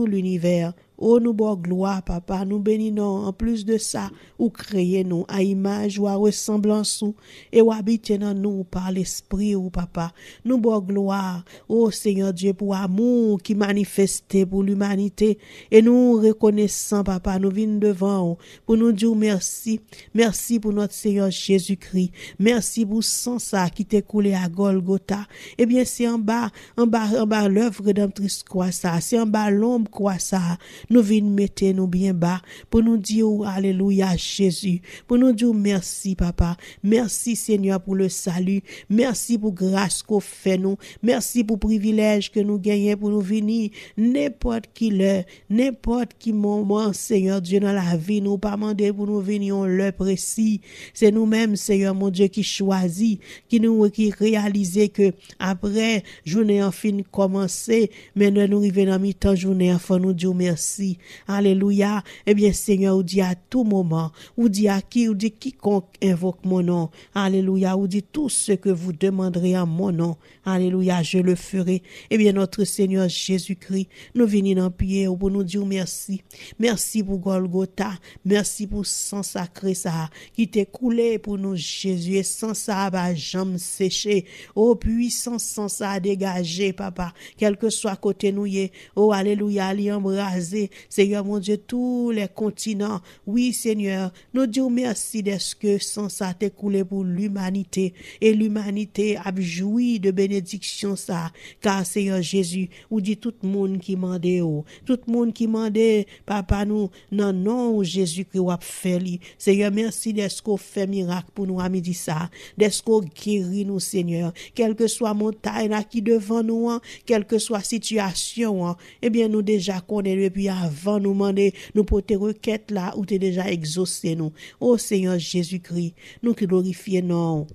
l'univers. Oh, nous bon gloire, papa, nous bénissons. En plus de ça, ou créez nous à image ou à ressemblance ou, et ou habitez dans nous par l'esprit ou papa. Nous bon gloire, oh Seigneur Dieu, pour amour qui manifesté pour l'humanité. Et nous reconnaissons, papa, nous venons devant vous pour nous dire merci. Merci pour notre Seigneur Jésus-Christ. Merci pour sang ça qui t'est coulé à Golgotha. Eh bien, c'est en bas l'œuvre rédemptrice quoi ça. C'est en bas l'ombre quoi ça. Nous venons mettre nous bien bas pour nous dire alléluia Jésus, pour nous dire merci papa, merci Seigneur pour le salut, merci pour grâce qu'on fait nous, merci pour privilège que nous gagnons pour nous venir n'importe qui l'heure, n'importe qui moment Seigneur Dieu dans la vie, nous pas demander pour nous venir l'heure précis, c'est nous-mêmes Seigneur mon Dieu qui choisit, qui réaliser que après journée en fin commencer, mais nous arriver dans mi-temps journée enfin nous dire merci. Alléluia. Eh bien, Seigneur, ou dit à tout moment, ou dit à qui, ou dit quiconque invoque mon nom. Alléluia. Ou dit tout ce que vous demanderez en mon nom. Alléluia, je le ferai. Eh bien, notre Seigneur Jésus-Christ, nous venons en prière pour nous dire merci. Merci pour Golgotha. Merci pour sang sacré ça, qui t'est coulé pour nous, Jésus. Et sans ça, bah, jamais séché. Oh, puissance sans ça dégagé, papa. Quel que soit côté nous, oh, alléluia, l'y embraser. Seigneur mon Dieu, tous les continents. Oui, Seigneur, nous disons merci d'être que sans ça t'est coulé pour l'humanité. Et l'humanité a joui de bénédiction ça. Car Seigneur Jésus, ou dit tout le monde qui mande, tout le monde qui mande, papa nous, non, non, Jésus qui a fait li. Seigneur, merci d'être qu'on fait miracle pour nous à midi ça. D'être qu'on guérit nous, Seigneur. Quelle que soit montagne là qui devant nous, quelle que soit situation, eh bien, nous déjà connaissons depuis avant nous demander, nous porter requête là, où t'es déjà exaucé nous. Oh Seigneur Jésus-Christ, nous glorifions non.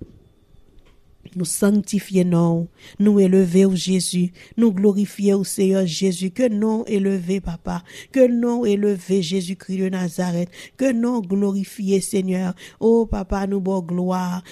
Nous sanctifier non, nous élever au Jésus, nous glorifier au Seigneur Jésus, que non élevé papa, que non élevé Jésus-Christ de Nazareth, que non glorifié Seigneur, oh papa nous bon gloire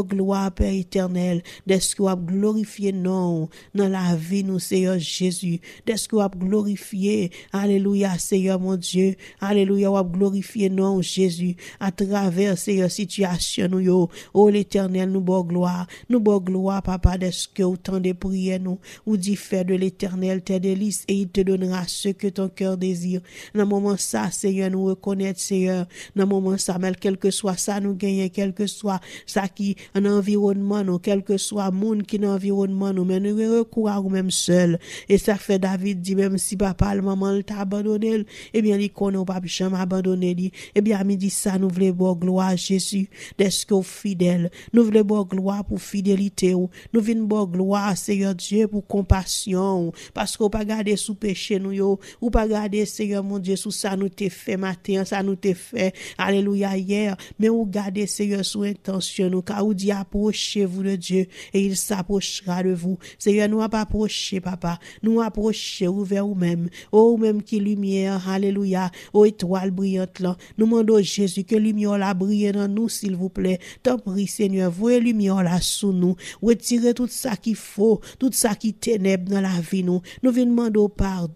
Père éternel, d'est-ce qu'on a glorifié non, dans la vie nous Seigneur Jésus, d'est-ce qu'on a glorifié, alléluia Seigneur mon Dieu, alléluia, on a glorifié non Jésus, à travers Seigneur situation nous yo, oh l'éternel nous bon gloire, papa, d'est-ce que autant de prières nous, ou dit faire de l'éternel tes délices et il te donnera ce que ton cœur désire. Dans le moment ça, Seigneur, nous reconnaître, Seigneur, dans le moment ça, mais quel que soit ça, nous gagnons, quel que soit ça qui en environnement, nous, quel que soit monde qui dans environnement, nous, mais nous recours à nous-mêmes seuls. Et ça fait David dit, même si papa, le maman t'a abandonné, eh bien, il connaît pas jamais abandonné, eh bien, il dit ça, nous voulons bon gloire à Jésus, d'est-ce que fidèle, nous voulons bon gloire pour fidélité, nous venons bon gloire Seigneur Dieu pour compassion parce qu'on pas garder sous péché nous yo ou pas garder Seigneur mon Dieu sous ça nous t'ai fait matin ça nous t'ai fait alléluia hier mais ou garder Seigneur sous intention nous car ou dit approchez-vous de Dieu et il s'approchera de vous Seigneur nous pas approcher papa nous approcher vers vous-même oh même qui lumière alléluia oh étoile brillante là nous demandons Jésus que lumière la brille dans nous s'il vous plaît t'en prie Seigneur voyez lumière là sous nous retirer tout ça qui faux, tout ça qui ténèbres dans la vie nous. Nous venons demander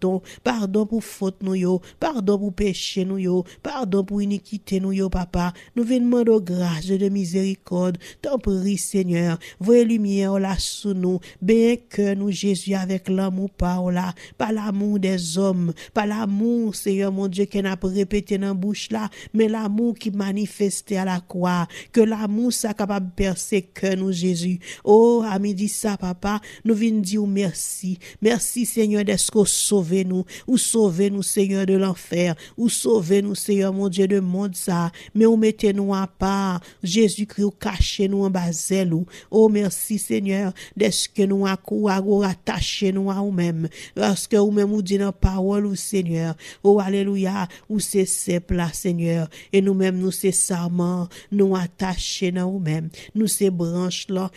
pardon pour faute nous yo, pardon pour péché nous yo, pardon pour iniquité nous yo papa. Nous venons demander grâce de miséricorde. T'en prie Seigneur, voyez lumière là sous nous, bien que nous Jésus avec l'amour par là, pas l'amour des hommes, pas l'amour Seigneur mon Dieu qui n'a pas répété dans bouche là, mais l'amour qui manifestait à la croix, que l'amour ça capable de percer que nous Jésus. Oh, à midi ça, papa, nous venons dire merci. Merci, Seigneur, d'être sauvé nous, ou sauver nous, Seigneur, de l'enfer, ou sauver nous, Seigneur, mon Dieu, de monde ça. Mais ou mettez nous à part, Jésus-Christ, ou cachez nous en bas zèle. Oh, merci, Seigneur, d'être que nous ou attacher nous à nous-mêmes. Parce que nous-mêmes, ou dit dans parole, ou Seigneur. Oh, alléluia, ou c'est simple là, Seigneur. Et nous-mêmes, nous c'est sarment, nous attacher dans nous-mêmes. Nous c'est branches là,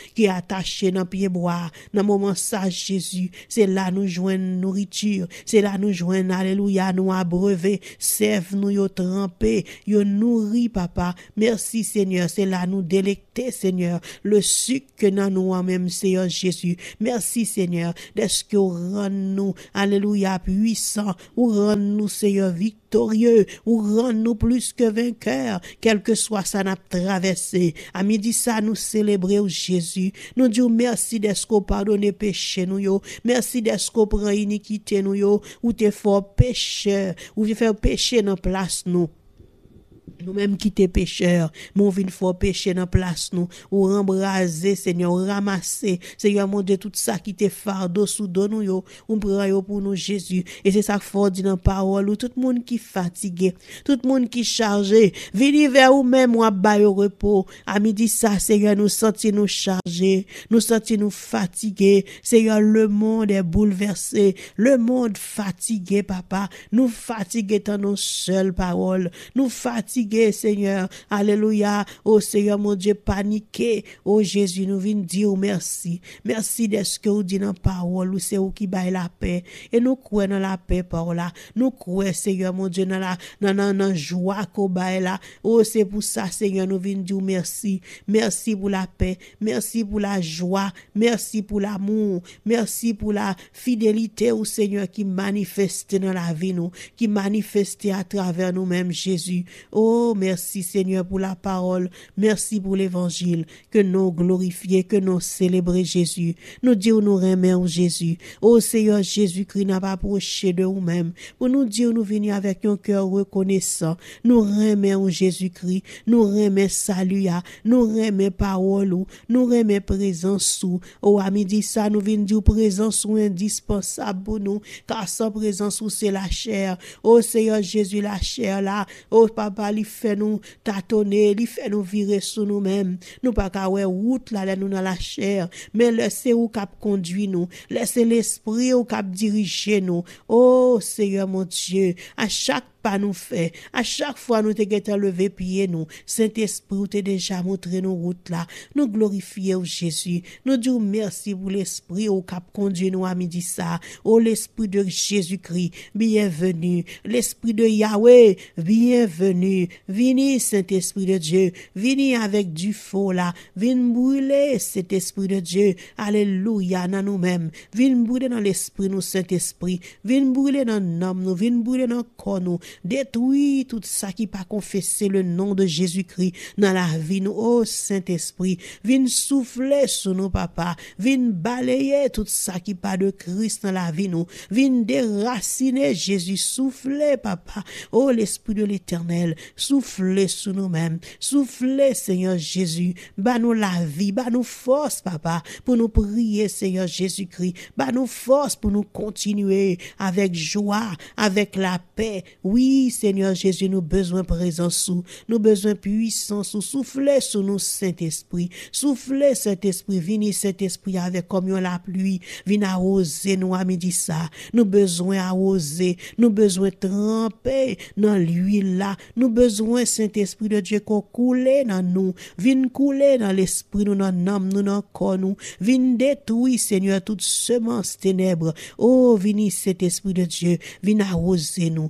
qui est attaché dans pied bois. Dans moment ça, Jésus, c'est là nous joignons nourriture, c'est là nous joignons, alléluia, nous abreuver, serve nous yo tremper, yo nourri, papa. Merci, Seigneur, c'est là nous délecter, Seigneur, le sucre que dans nous en même, Seigneur Jésus. Merci, Seigneur, d'est-ce que rend nous, alléluia, puissant, ou rend nous, Seigneur, victorieux, ou rend nous plus que vainqueurs, quel que soit ça n'a traversé. À midi ça, nous célébrer Jésus. Nous disons merci d'être qu'on pardonne péché nous yo. Merci d'être qu'on prend iniquité nous yo. Ou t'es fort pécheur. Ou t'es fait péché dans place nous. Nous-mêmes qui t'es pécheurs, mon vin fort péché dans place nous, ou embraser, Seigneur, ramasser, Seigneur, mon Dieu, tout ça qui t'est fardeau sous don nous yo, on prend yo pour nous Jésus, et c'est ça qu'il faut dire dans parole, ou tout le monde qui fatigué, tout le monde qui chargé, venez vers ou même, ou à bas au repos, à midi ça, Seigneur, nous sentis nous chargés, nous sentis nous fatigués, Seigneur, le monde est bouleversé, le monde fatigué, papa, nous fatigués dans nos seules paroles, nous fatigués, Seigneur, alléluia, oh Seigneur mon Dieu, paniqué, oh Jésus, nous venons dire merci, merci de ce que vous dites dans la parole, ou c'est vous qui baille la paix, et nous croyons dans la paix par là, nous croyons, Seigneur mon Dieu, dans la joie qu'on baille là, oh c'est pour ça, Seigneur, nous venons dire merci, merci pour la paix, merci pour la joie, merci pour l'amour, merci pour la fidélité, au Seigneur, qui manifeste dans la vie, nous, qui manifeste à travers nous-mêmes, Jésus, oh, merci Seigneur pour la parole, merci pour l'évangile, que nous glorifions, que nous célébrons Jésus, nous disons nous remercions Jésus, oh Seigneur Jésus-Christ n'a pas approché de nous-mêmes, pour nous dire nous venir avec un cœur reconnaissant, nous remercions Jésus-Christ, nous remercions salut, nous remercions parole, nous remercions présence, oh à midi ça nous venons dire présence indispensable pour nous, car sans présence c'est la chair, oh Seigneur Jésus la chair là, oh papa il fait nous tâtonner, il fait nous virer sur nous-mêmes. Nous pas qu'à ouais route là nous dans la chair, mais laissez ou cap conduire nous, laissez l'esprit ou cap diriger nous. Oh Seigneur mon Dieu, à chaque pas nous fait, à chaque fois nous te lever pied nous, Saint-Esprit t'es déjà montré nos routes là, nous glorifions Jésus, nous disons merci pour l'esprit au cap conduit nous à midi ça, oh l'esprit de Jésus-Christ, bienvenue, l'esprit de Yahweh, bienvenue, venez Saint-Esprit de Dieu, venez avec du feu là, viens brûler cet esprit de Dieu, alléluia dans nous-mêmes, viens brûler dans l'esprit nous Saint-Esprit, viens brûler dans l'âme nous, viens brûler dans le corps nous, détruis tout ça qui pas confesser le nom de Jésus-Christ dans la vie nous, oh Saint-Esprit, viens souffler sur nous papa, viens balayer tout ça qui pas de Christ dans la vie nous, viens déraciner Jésus, souffler papa, oh l'Esprit de l'Éternel, souffler sur nous-mêmes, souffler Seigneur Jésus, bah nous la vie, bah nous force papa, pour nous prier Seigneur Jésus-Christ, bah nous force pour nous continuer avec joie, avec la paix, oui Seigneur Jésus, nous besoin présence sous, nous besoin puissance sous, souffler sur nous Saint-Esprit, souffler Saint-Esprit, venez Saint-Esprit avec comme la pluie, venez arroser nous à midi ça, nous besoin arroser, nous besoin tremper dans l'huile là, nous besoin Saint-Esprit de Dieu qu'on coule dans nous, viens couler dans l'esprit nous, dans l'âme nous, dans le corps nous, viens détruire Seigneur toute semence ténèbres, oh venez Saint-Esprit de Dieu, viens arroser nous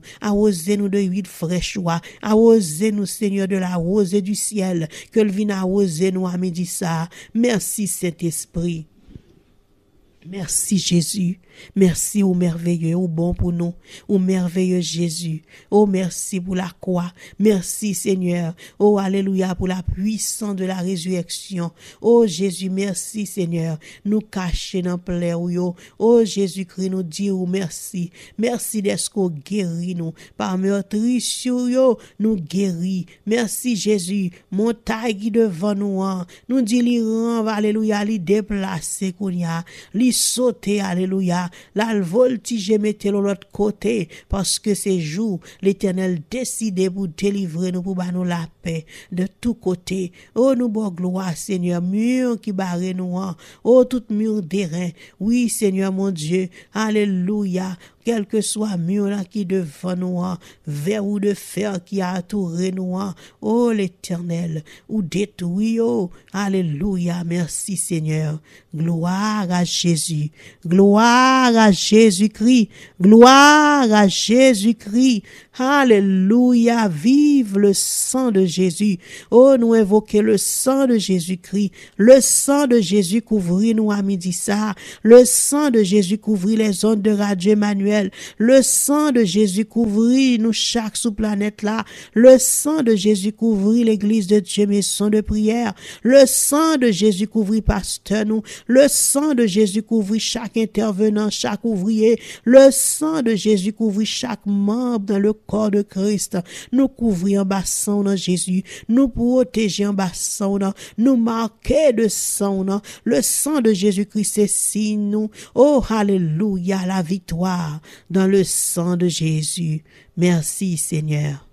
de huile fraîche, arroser nous Seigneur de la rosée du ciel, que le vienne arroser nous à midi ça, merci Saint-Esprit. Merci Jésus, merci au merveilleux, au bon pour nous, au merveilleux Jésus, oh merci pour la croix, merci Seigneur, oh alléluia pour la puissance de la résurrection, oh Jésus merci Seigneur, nous cacher dans plaie ou yo, oh Jésus-Christ nous dire merci, merci d'être qu'on guérit nous, par meurtrissure yo, nous guérit, merci Jésus, montagne qui devant nous dit li rend, alléluia, li déplacer qu'on y a, li sauter, alléluia, là le voltige mettez l'autre côté, parce que ces jours, l'Éternel décide pour délivrer nous, pour nous la paix, de tous côtés, oh nous bon gloire Seigneur, mur qui barre nous, oh tout mur d'airain, oui Seigneur mon Dieu, alléluia, quel que soit mur là qui devant nous, verrou de fer qui a entouré nous, oh l'Éternel, ou détruit, oh, alléluia, merci Seigneur, gloire à Jésus, gloire à Jésus-Christ, gloire à Jésus-Christ, alléluia, vive le sang de Jésus, oh, nous invoquons le sang de Jésus-Christ, le sang de Jésus couvrit nous à midi ça, le sang de Jésus couvrit les ondes de Radio Emmanuel, le sang de Jésus couvrit nous chaque sous-planète là, le sang de Jésus couvrit l'église de Dieu maison de prière, le sang de Jésus couvrit pasteur nous, le sang de Jésus couvrit chaque intervenant, chaque ouvrier, le sang de Jésus couvrit chaque membre dans le corps de Christ, nous couvrir en bassin dans Jésus, nous protéger en bassin, nous marquer de sang, le sang de Jésus-Christ c'est signe nous, oh alléluia, la victoire dans le sang de Jésus. Merci Seigneur.